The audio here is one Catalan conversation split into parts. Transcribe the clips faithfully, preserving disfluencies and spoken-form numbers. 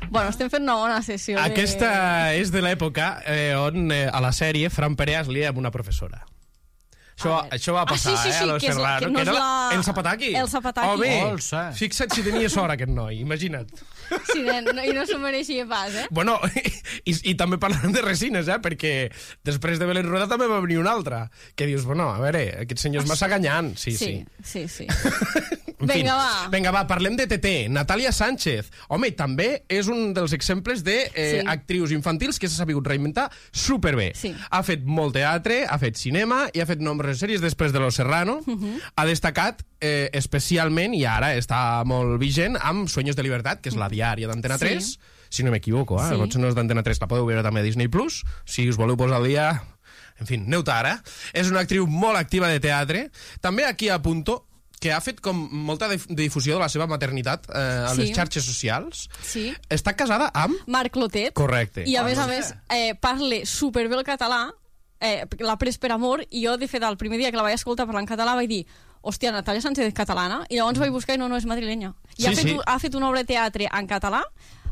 Bueno, estem fent una bona sessió. De... Aquesta és de l'època eh, on eh, a la sèrie Fran Perea es lia amb una professora. Això, això va passar, ah, sí, sí, sí, eh, a Los que és- Serrano. que no Que era és la... la- el Zapataki. el Zapataki. Home, Olsa. fixa't si tenia sort aquest noi, imagina't. Sí, nen, no, i no s'ho mereixia pas, eh? Bueno, i, i també parlant de resines, eh, perquè després de Belén Rueda també va venir una altra, que dius, bueno, a veure, aquest senyor és massa ganyant. Sí, sí. Sí, sí. En fin, Vinga, va. Vinga, va, parlem de T T. Natàlia Sánchez. Home, també és un dels exemples de eh, Sí. actrius infantils que s'ha sabut reinventar superbé. Sí. Ha fet molt teatre, ha fet cinema i ha fet nombroses sèries després de Los Serrano. Uh -huh. Ha destacat eh, especialment, i ara està molt vigent, amb Sueños de Libertad, que és la diària d'Antena Sí. tres, si no m'equivoco, eh? Sí. Potser no és d'Antena tres, la podeu veure també a Disney Plus, si us voleu posar al dia... En fi, aneu tard, eh? És una actriu molt activa de teatre. També aquí apunto que ha fet com molta dif- difusió de la seva maternitat eh, a Sí. les xarxes socials. Sí. Està casada amb... Marc Clotet. Correcte. I a més Ah, a no més sé. eh, parla superbé el català, eh, l'ha pres per amor, i jo de fet el primer dia que la vaig escoltar parlar en català vaig dir, hòstia, Natàlia Sánchez és catalana, i llavors vaig buscar i no, no és madrilenya. I Sí, ha, fet, sí. ha fet una obra de teatre en català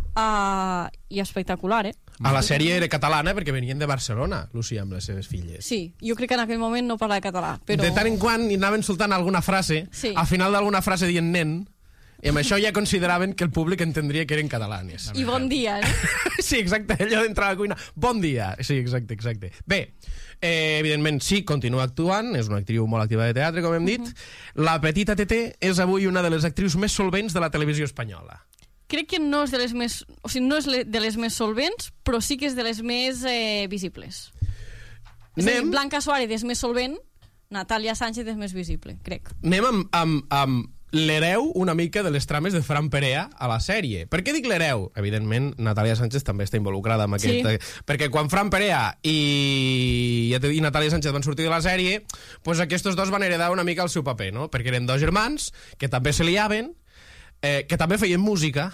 uh, i espectacular, eh? A la sèrie era catalana perquè venien de Barcelona, Lucía, amb les seves filles. Sí, jo crec que en aquell moment no parlava català, però... De tant en quant hi anaven soltant alguna frase, Sí. al final d'alguna frase dient nen, i amb això ja consideraven que el públic entendria que eren catalanes. I bon dia, eh? Sí, exacte, allò d'entrar a la cuina. Bon dia. Sí, exacte, exacte. Bé, eh, evidentment, sí, continua actuant, és una actriu molt activa de teatre, com hem dit. Uh-huh. La petita T T és avui una de les actrius més solvents de la televisió espanyola. Crec que no és de les més... O sigui, no és le- de les més solvents, però sí que és de les més eh, visibles. És a dir, Anem, Blanca Suárez és més solvent, Natàlia Sánchez és més visible, crec. anem amb, amb, amb l'hereu una mica de les trames de Fran Perea a la sèrie. Per què dic l'hereu? Evidentment, Natàlia Sánchez també està involucrada amb Sí. aquest... Perquè quan Fran Perea i, i Natàlia Sánchez van sortir de la sèrie, pues aquests dos van heredar una mica el seu paper, no? Perquè eren dos germans que també se liaven, eh, que també feien música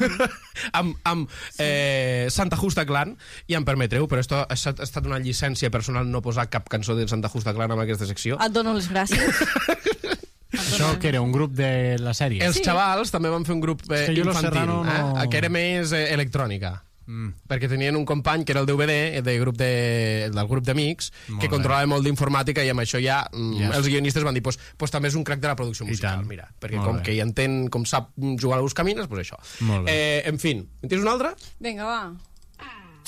amb, amb eh, Santa Justa Clan, i em permetreu, però esto ha estat ha estat una llicència personal no posar cap cançó de Santa Justa Clan en aquesta secció. Et dono les gràcies. Això que era un grup de la sèrie. Els Sí. xavals també van fer un grup eh, És que jo Los infantil, Serrano no- eh, que era més eh, electrònica. Mm. Perquè tenien un company que era el D V D de grup de, del grup d'amics Molt que bé. controlava molt d'informàtica, i amb això ja, mm, Ja els guionistes van dir pues, pues també és un crac de la producció I musical, tant. mira, perquè Molt com bé. que hi entén, com sap jugar a les camines, pues això. Molt bé. Eh, en fin, en tens una altra? Vinga, va.